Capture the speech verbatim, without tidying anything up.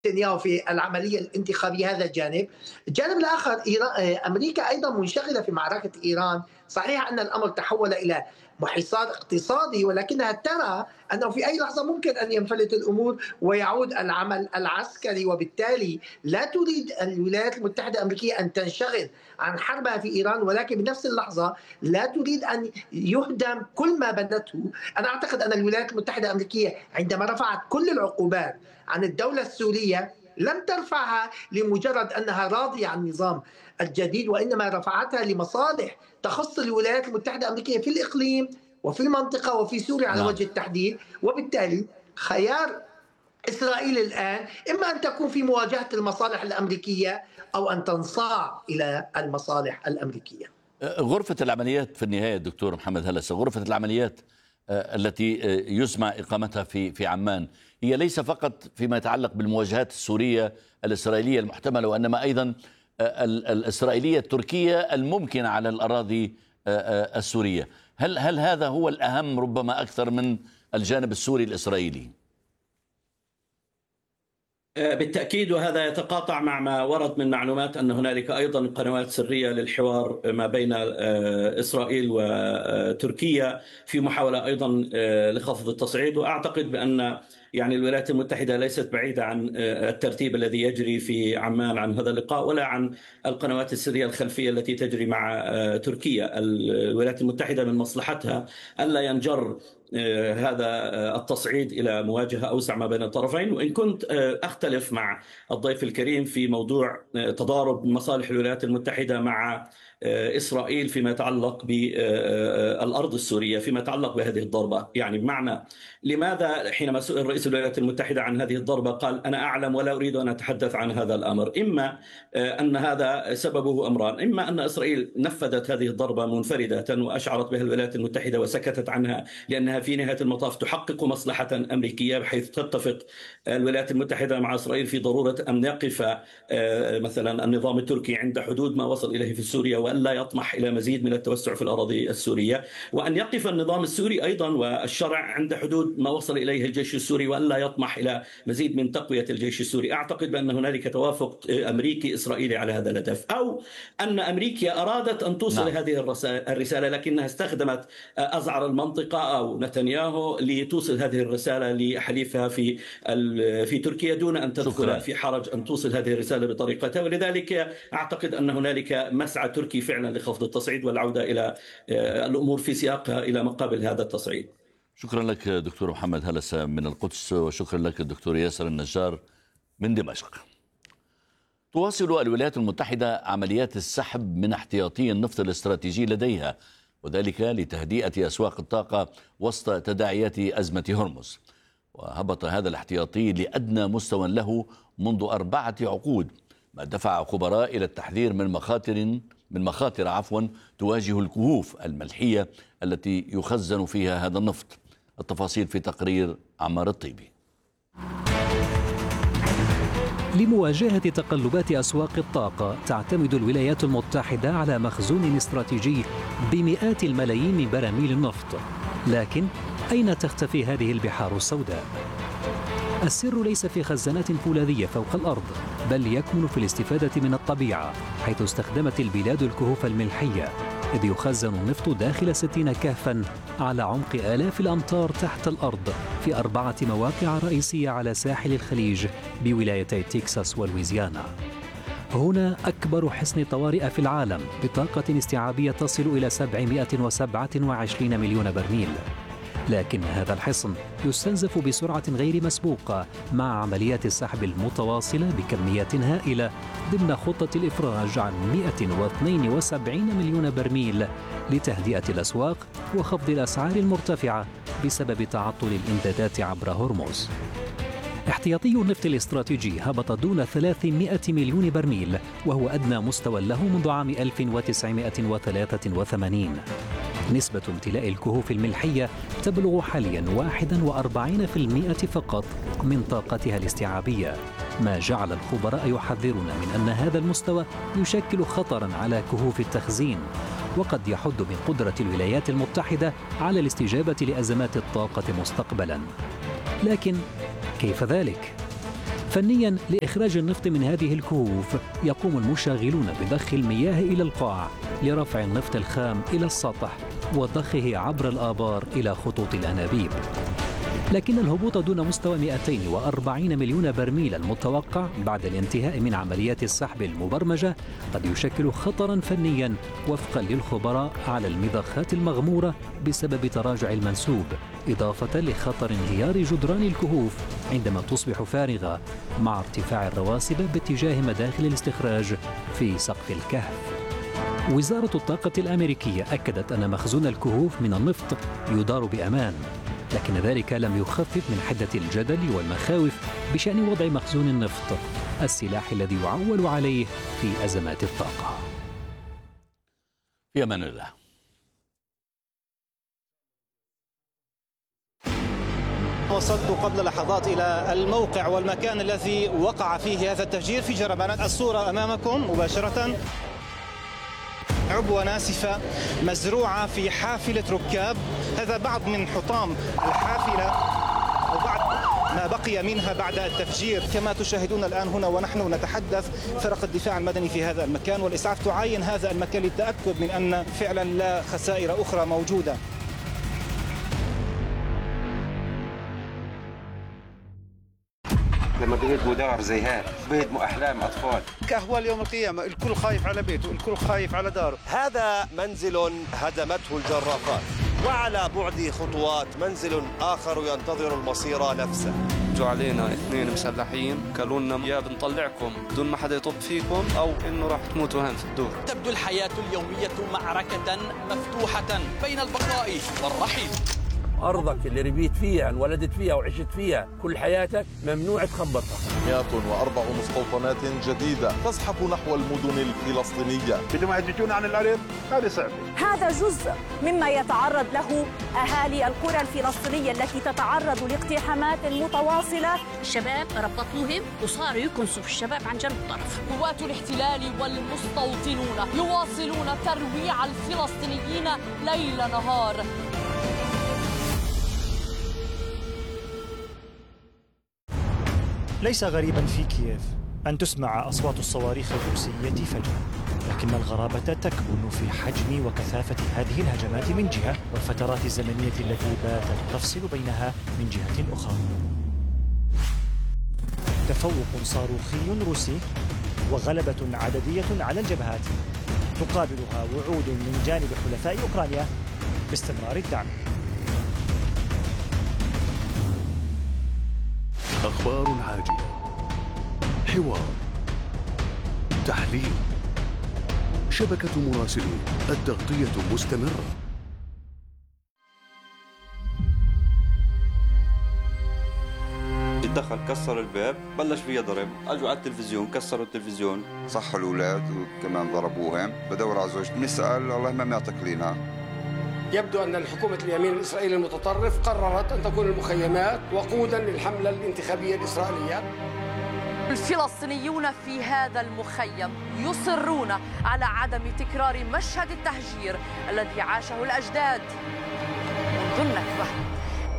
نتنياهو في العملية الانتخابية. هذا جانب. الجانب الآخر إيران، أمريكا أيضا منشغلة في معركة إيران. صحيح أن الأمر تحول إلى محيصات اقتصادي، ولكنها ترى أنه في أي لحظة ممكن أن ينفلت الأمور ويعود العمل العسكري، وبالتالي لا تريد الولايات المتحدة الأمريكية أن تنشغل عن حربها في إيران، ولكن بنفس اللحظة لا تريد أن يهدم كل ما بنته. أنا أعتقد أن الولايات المتحدة الأمريكية عندما رفعت كل العقوبات عن الدولة السورية لم ترفعها لمجرد أنها راضية عن النظام الجديد، وإنما رفعتها لمصالح تخص الولايات المتحدة الأمريكية في الإقليم وفي المنطقة وفي سوريا على نعم. وجه التحديد. وبالتالي خيار إسرائيل الآن إما أن تكون في مواجهة المصالح الأمريكية أو أن تنصاع إلى المصالح الأمريكية. غرفة العمليات في النهاية دكتور محمد هلسة، غرفة العمليات التي يسمع إقامتها في في عمان هي ليس فقط فيما يتعلق بالمواجهات السورية الإسرائيلية المحتملة، وإنما أيضا الإسرائيلية التركية الممكنة على الأراضي السورية. هل هل هذا هو الأهم ربما أكثر من الجانب السوري الإسرائيلي؟ بالتأكيد، وهذا يتقاطع مع ما ورد من معلومات أن هنالك أيضا قنوات سرية للحوار ما بين إسرائيل وتركيا في محاولة أيضا لخفض التصعيد. وأعتقد بأن يعني الولايات المتحدة ليست بعيدة عن الترتيب الذي يجري في عمان عن هذا اللقاء، ولا عن القنوات السرية الخلفية التي تجري مع تركيا. الولايات المتحدة من مصلحتها ألا ينجر هذا التصعيد إلى مواجهة أوسع ما بين الطرفين. وإن كنت أختلف مع الضيف الكريم في موضوع تضارب مصالح الولايات المتحدة مع إسرائيل فيما يتعلق بالأرض السورية، فيما يتعلق بهذه الضربة. يعني بمعنى لماذا حينما سئل رئيس الولايات المتحدة عن هذه الضربة قال أنا أعلم ولا أريد أن أتحدث عن هذا الأمر؟ إما أن هذا سببه أمران: إما أن إسرائيل نفذت هذه الضربة منفردة وأشعرت بها الولايات المتحدة وسكتت عنها لأنها في نهاية المطاف تحقق مصلحة أمريكية، بحيث تتفق الولايات المتحدة مع إسرائيل في ضرورة أن يقف مثلا النظام التركي عند حدود ما وصل إليه في سوريا وأن لا يطمح إلى مزيد من التوسع في الأراضي السورية، وأن يقف النظام السوري أيضا والشرع عند حدود ما وصل إليه الجيش السوري وأن لا يطمح إلى مزيد من تقوية الجيش السوري. أعتقد بأن هنالك توافق أمريكي إسرائيلي على هذا الهدف، أو أن أمريكا أرادت أن توصل نعم. هذه الرسالة لكنها استخدمت أزعر المنطقة أو نتنياهو لتوصل هذه الرسالة لحليفها في في تركيا دون أن تدخل في حرج أن توصل هذه الرسالة بطريقتها. ولذلك أعتقد أن هنالك مسعى تركي فعلا لخفض التصعيد والعودة إلى الأمور في سياقها إلى مقابل هذا التصعيد. شكرا لك دكتور محمد هلسة من القدس، وشكرا لك الدكتور ياسر النجار من دمشق. تواصل الولايات المتحدة عمليات السحب من احتياطي النفط الاستراتيجي لديها، وذلك لتهدئة أسواق الطاقة وسط تداعيات أزمة هرمز. وهبط هذا الاحتياطي لأدنى مستوى له منذ أربعة عقود، ما دفع خبراء إلى التحذير من مخاطر من مخاطر عفوا تواجه الكهوف الملحية التي يخزن فيها هذا النفط. التفاصيل في تقرير عمار الطيبي. لمواجهة تقلبات أسواق الطاقة تعتمد الولايات المتحدة على مخزون استراتيجي بمئات الملايين من براميل النفط، لكن أين تختفي هذه البحار السوداء؟ السر ليس في خزانات فولاذية فوق الأرض، بل يكمن في الاستفادة من الطبيعة، حيث استخدمت البلاد الكهوف الملحية، إذ يخزن النفط داخل ستين كهفاً على عمق آلاف الأمتار تحت الأرض في أربعة مواقع رئيسية على ساحل الخليج بولايتي تكساس ولويزيانا. هنا أكبر حصن طوارئ في العالم بطاقة استيعابية تصل إلى سبعمئة وسبعة وعشرين مليون برميل. لكن هذا الحصن يستنزف بسرعة غير مسبوقة مع عمليات السحب المتواصلة بكميات هائلة ضمن خطة الإفراج عن مئة واثنين وسبعين مليون برميل لتهدئة الأسواق وخفض الأسعار المرتفعة بسبب تعطل الإمدادات عبر هرمز. احتياطي النفط الاستراتيجي هبط دون ثلاثمئة مليون برميل، وهو أدنى مستوى له منذ عام ألف وتسعمئة وثلاثة وثمانين. نسبة امتلاء الكهوف الملحية تبلغ حاليا واحد وأربعين بالمئة فقط من طاقتها الاستيعابية، ما جعل الخبراء يحذرون من أن هذا المستوى يشكل خطرا على كهوف التخزين، وقد يحد من قدرة الولايات المتحدة على الاستجابة لأزمات الطاقة مستقبلا. لكن كيف ذلك؟ فنيا لإخراج النفط من هذه الكهوف يقوم المشغلون بضخ المياه إلى القاع لرفع النفط الخام إلى السطح وضخه عبر الآبار إلى خطوط الأنابيب. لكن الهبوط دون مستوى مئتين وأربعين مليون برميل المتوقع بعد الانتهاء من عمليات السحب المبرمجة قد يشكل خطرا فنيا وفقا للخبراء على المضخات المغمورة بسبب تراجع المنسوب، إضافة لخطر انهيار جدران الكهوف عندما تصبح فارغة مع ارتفاع الرواسب باتجاه مداخل الاستخراج في سقف الكهف. وزارة الطاقة الأمريكية أكدت أن مخزون الكهوف من النفط يدار بأمان، لكن ذلك لم يخفف من حدة الجدل والمخاوف بشأن وضع مخزون النفط، السلاح الذي يعول عليه في أزمات الطاقة. في أمان الله. وصلت قبل لحظات إلى الموقع والمكان الذي وقع فيه هذا التفجير في جربانات. الصورة أمامكم مباشرة، عبوة ناسفة مزروعة في حافلة ركاب. هذا بعض من حطام الحافلة أو بعض ما بقي منها بعد التفجير. كما تشاهدون الآن هنا ونحن نتحدث، فرق الدفاع المدني في هذا المكان والإسعاف تعاين هذا المكان للتأكد من أن فعلا لا خسائر أخرى موجودة. لما بيهدموا دار زي هيك بيهدموا أحلام أطفال. كأهوال يوم القيامة، الكل خايف على بيته، الكل خايف على داره. هذا منزل هدمته الجرافات، وعلى بعد خطوات منزل آخر ينتظر المصير نفسه. جو علينا اثنين مسلحين قالوا لنا يا بنطلعكم بدون ما حدا يطب فيكم أو إنه راح تموتوا هان في الدور. تبدو الحياة اليومية معركة مفتوحة بين البقاء والرحيل. أرضك اللي ربيت فيها انولدت فيها وعشت فيها كل حياتك ممنوع تخبطها. مئة وأربع مستوطنات جديدة تزحف نحو المدن الفلسطينية. بدهم يهجون عن الأرض، هذه صعبة. هذا جزء مما يتعرض له أهالي القرى الفلسطينية التي تتعرض لاقتحامات متواصلة. الشباب ربطوهم وصاروا يكنسوا في الشباب عن جنب الطرف. قوات الاحتلال والمستوطنون يواصلون ترويع الفلسطينيين ليل نهار. ليس غريبا في كييف أن تسمع أصوات الصواريخ الروسية فجأة، لكن الغرابة تكمن في حجم وكثافة هذه الهجمات من جهة، والفترات الزمنية التي باتت تفصل بينها من جهة أخرى. تفوق صاروخي روسي وغلبة عددية على الجبهات تقابلها وعود من جانب حلفاء أوكرانيا باستمرار الدعم. أخبار عاجلة، حوار، تحليل، شبكة مراسلين، التغطية مستمرة. دخل كسر الباب، بلش فيها ضرب، اجوا على التلفزيون كسروا التلفزيون، صحوا الاولاد وكمان ضربوهم. بدور على زوجتي بنسال الله ما معطيك لينا. يبدو أن الحكومة اليمين الإسرائيلي المتطرف قررت أن تكون المخيمات وقودا للحملة الانتخابية الإسرائيلية. الفلسطينيون في هذا المخيم يصرون على عدم تكرار مشهد التهجير الذي عاشه الأجداد منذ النكبة.